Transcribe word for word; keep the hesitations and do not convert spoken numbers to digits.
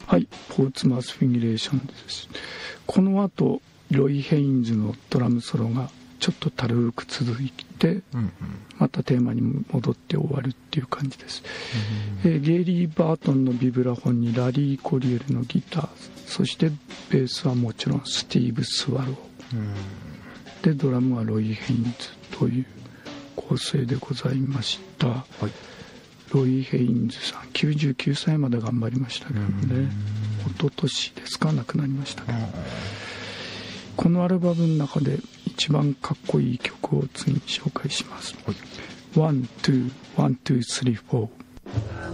はい、ポーツマス・フィギュレーションです。この後ロイ・ヘインズのドラムソロがちょっとたるく続いて、うんうん、またテーマに戻って終わるっていう感じです、うんうん、えー、ゲイリー・バートンのビブラフォンにラリー・コリエルのギター、そしてベースはもちろんスティーブ・スワロー、うん、でドラムはロイ・ヘインズという構成でございました、はい、ロイ・ヘインズさんきゅうじゅうきゅうさいまで頑張りましたけどね、一昨年ですか亡くなりましたけど、このアルバムの中で一番かっこいい曲を次に紹介します。ワン、ツー、ワン、ツー、スリー、フォー